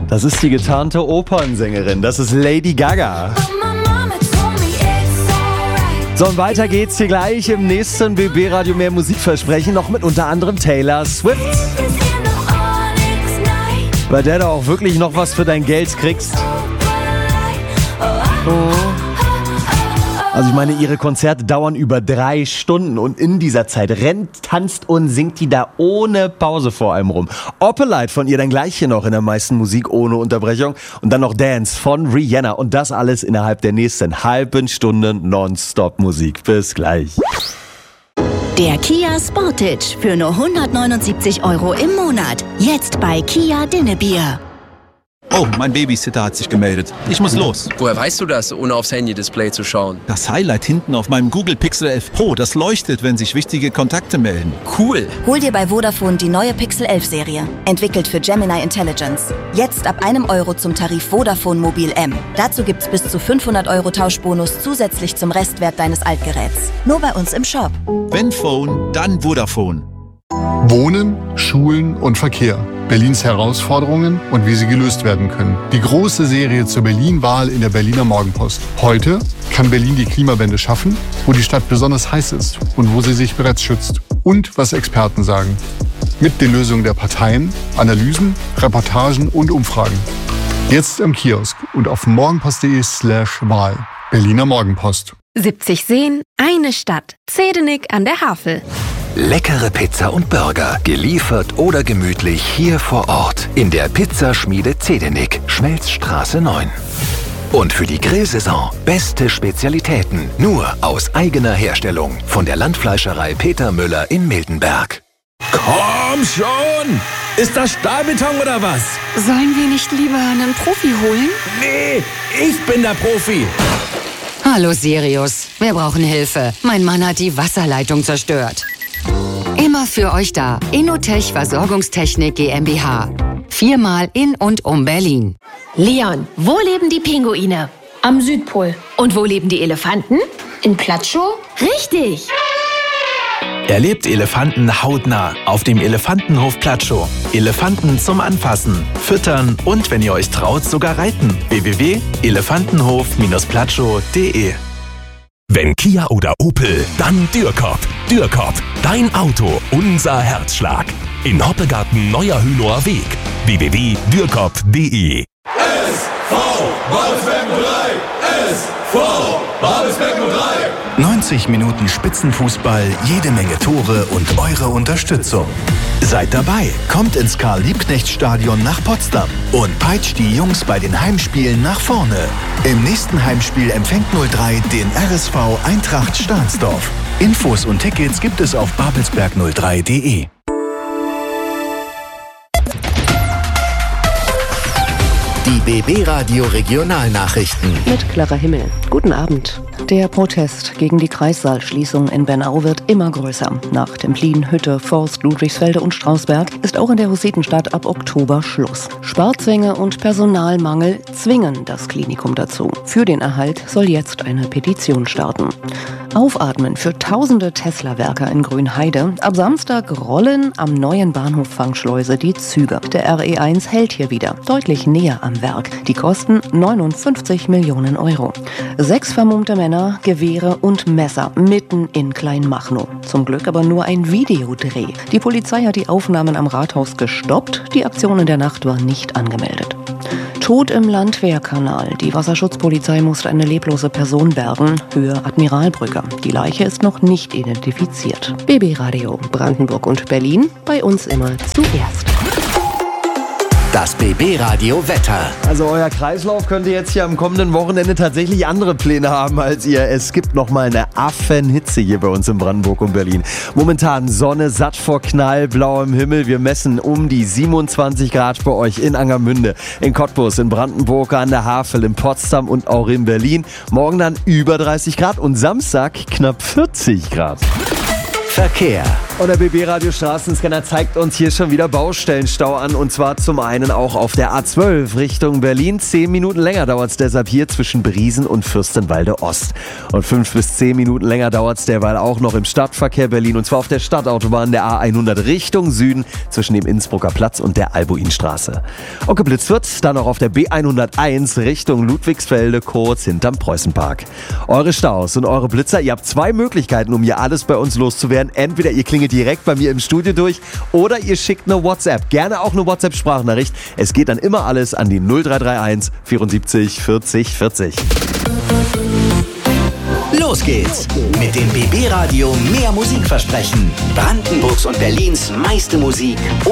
Das ist die getarnte Opernsängerin. Das ist Lady Gaga. So, und weiter geht's hier gleich im nächsten BB Radio Mehr Musikversprechen. Noch mit unter anderem Taylor Swift. Bei der du auch wirklich noch was für dein Geld kriegst. Also ich meine, ihre Konzerte dauern über 3 Stunden und in dieser Zeit rennt, tanzt und singt die da ohne Pause vor einem rum. Opalite von ihr dann gleich hier noch in der meisten Musik ohne Unterbrechung und dann noch Dance von Rihanna und das alles innerhalb der nächsten halben Stunde Nonstop Musik. Bis gleich. Der Kia Sportage für nur 179 € im Monat. Jetzt bei Kia Dinnebier. Oh, mein Babysitter hat sich gemeldet. Ich muss los. Woher weißt du das, ohne aufs Handy-Display zu schauen? Das Highlight hinten auf meinem Google Pixel 11 Pro, das leuchtet, wenn sich wichtige Kontakte melden. Cool. Hol dir bei Vodafone die neue Pixel 11 Serie. Entwickelt für Gemini Intelligence. Jetzt ab €1 zum Tarif Vodafone Mobil M. Dazu gibt's bis zu 500 € Tauschbonus zusätzlich zum Restwert deines Altgeräts. Nur bei uns im Shop. Wenn Phone, dann Vodafone. Wohnen, Schulen und Verkehr. Berlins Herausforderungen und wie sie gelöst werden können. Die große Serie zur Berlin-Wahl in der Berliner Morgenpost. Heute kann Berlin die Klimawende schaffen, wo die Stadt besonders heiß ist und wo sie sich bereits schützt. Und was Experten sagen. Mit den Lösungen der Parteien, Analysen, Reportagen und Umfragen. Jetzt im Kiosk und auf morgenpost.de/Wahl. Berliner Morgenpost. 70 Seen, eine Stadt. Zedenik an der Havel. Leckere Pizza und Burger, geliefert oder gemütlich hier vor Ort in der Pizzaschmiede Zedenik, Schmelzstraße 9. Und für die Grillsaison beste Spezialitäten, nur aus eigener Herstellung von der Landfleischerei Peter Müller in Miltenberg. Komm schon! Ist das Stahlbeton oder was? Sollen wir nicht lieber einen Profi holen? Nee, ich bin der Profi. Hallo Sirius, wir brauchen Hilfe. Mein Mann hat die Wasserleitung zerstört. Immer für euch da. Innotech Versorgungstechnik GmbH. 4-mal in und um Berlin. Leon, wo leben die Pinguine? Am Südpol. Und wo leben die Elefanten? In Platschow? Richtig! Erlebt Elefanten hautnah auf dem Elefantenhof Platschow. Elefanten zum Anfassen, Füttern und, wenn ihr euch traut, sogar reiten. www.elefantenhof-platschow.de. Wenn Kia oder Opel, dann Dürkop. Dürkop, dein Auto, unser Herzschlag. In Hoppegarten Neuer Hünower Weg. www.dürkop.de. SV Babelsberg 03! SV Babelsberg 03! 90 Minuten Spitzenfußball, jede Menge Tore und eure Unterstützung. Seid dabei, kommt ins Karl-Liebknecht-Stadion nach Potsdam und peitscht die Jungs bei den Heimspielen nach vorne. Im nächsten Heimspiel empfängt 03 den RSV Eintracht Stahnsdorf. Infos und Tickets gibt es auf babelsberg03.de. Die BB Radio Regionalnachrichten. Mit Clara Himmel. Guten Abend. Der Protest gegen die Kreissaalschließung in Bernau wird immer größer. Nach Templin, Hütte, Forst, Ludwigsfelde und Strausberg ist auch in der Hussitenstadt ab Oktober Schluss. Sparzwänge und Personalmangel zwingen das Klinikum dazu. Für den Erhalt soll jetzt eine Petition starten. Aufatmen für tausende Tesla-Werker in Grünheide. Ab Samstag rollen am neuen Bahnhof Fangschleuse die Züge. Der RE1 hält hier wieder, deutlich näher am Werk. Die kosten 59 Millionen €. 6 vermummte Männer, Gewehre und Messer mitten in Kleinmachnow. Zum Glück aber nur ein Videodreh. Die Polizei hat die Aufnahmen am Rathaus gestoppt. Die Aktion in der Nacht war nicht angemeldet. Tod im Landwehrkanal. Die Wasserschutzpolizei musste eine leblose Person bergen, Höhe Admiralbrücke. Die Leiche ist noch nicht identifiziert. BB Radio Brandenburg und Berlin, bei uns immer zuerst. Das BB Radio Wetter. Also euer Kreislauf könnte jetzt hier am kommenden Wochenende tatsächlich andere Pläne haben als ihr. Es gibt nochmal eine Affenhitze hier bei uns in Brandenburg und Berlin. Momentan Sonne, satt vor knallblauem Himmel. Wir messen um die 27 Grad bei euch in Angermünde, in Cottbus, in Brandenburg, an der Havel, in Potsdam und auch in Berlin. Morgen dann über 30 Grad und Samstag knapp 40 Grad. Verkehr. Und der BB-Radio Straßenscanner zeigt uns hier schon wieder Baustellenstau an. Und zwar zum einen auch auf der A12 Richtung Berlin. 10 Minuten länger dauert es deshalb hier zwischen Briesen und Fürstenwalde Ost. Und 5 bis 10 Minuten länger dauert es derweil auch noch im Stadtverkehr Berlin. Und zwar auf der Stadtautobahn der A100 Richtung Süden zwischen dem Innsbrucker Platz und der Albuinstraße. Und geblitzt wird dann auch auf der B101 Richtung Ludwigsfelde, kurz hinterm Preußenpark. Eure Staus und eure Blitzer, ihr habt 2 Möglichkeiten, um hier alles bei uns loszuwerden. Entweder ihr klingelt direkt bei mir im Studio durch oder ihr schickt eine WhatsApp. Gerne auch eine WhatsApp-Sprachnachricht. Es geht dann immer alles an die 0331 74 40 40. Los geht's mit dem BB Radio Mehr Musik versprechen. Brandenburgs und Berlins meiste Musik